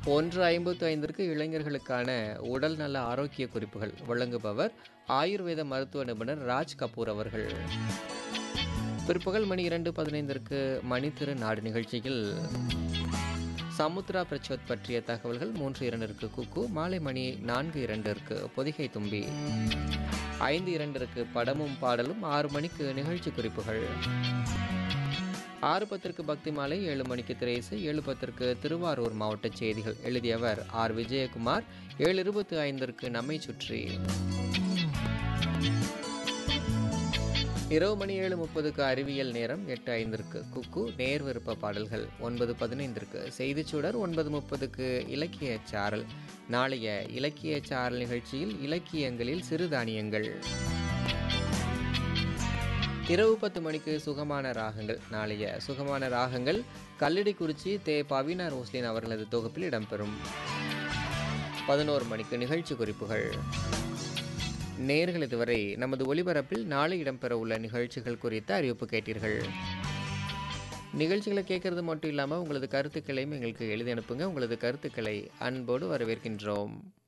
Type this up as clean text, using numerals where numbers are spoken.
1:55 இளைஞர்களுக்கான உடல் நல ஆரோக்கிய குறிப்புகள் வழங்குபவர் ஆயுர்வேத மருத்துவ நிபுணர் ராஜ் கபூர் அவர்கள். பிற்பகல் மணி 2:15 மணித்திரு நாடு நிகழ்ச்சியில் சமுத்ரா பிரச்சோத் பற்றிய தகவல்கள். 3:02 குக்கு. மாலை மணி 4:02 பொதிகை தும்பி. 5:02 படமும் பாடலும். 6 மணிக்கு நிகழ்ச்சி குறிப்புகள். 6:10 பக்தி மாலை. 7 மணிக்கு திரையிசை. 7:10 திருவாரூர் மாவட்ட செய்திகள். எழுதியவர் ஆர். விஜயகுமார். 7:25 நம்மை சுற்றி. இரவு மணி 7:30 அறிவியல் நேரம். 8:05 குக்கு நேர் விருப்ப பாடல்கள். 9:15 செய்திச்சுடர். 9:30 இலக்கிய சாரல். நாளைய இலக்கிய சாரல் நிகழ்ச்சியில் இலக்கியங்களில் சிறுதானியங்கள். இரவு 10 மணிக்கு சுகமான ராகங்கள். நாளைய சுகமான ராகங்கள் கல்லடிக்குறிச்சி தே. பவீனா ரோஸ்லின் அவர்களது தொகுப்பில் இடம்பெறும். 11 மணிக்கு நிகழ்ச்சி குறிப்புகள். நேர்கள் இதுவரை நமது ஒலிபரப்பில் நாளை இடம்பெற உள்ள நிகழ்ச்சிகள் குறித்த அறிவிப்பு கேட்டீர்கள். நிகழ்ச்சிகளை கேட்கறது மட்டும் இல்லாமல் உங்களது கருத்துக்களையும் எங்களுக்கு எழுதி அனுப்புங்க. உங்களது கருத்துக்களை அன்போடு வரவேற்கின்றோம்.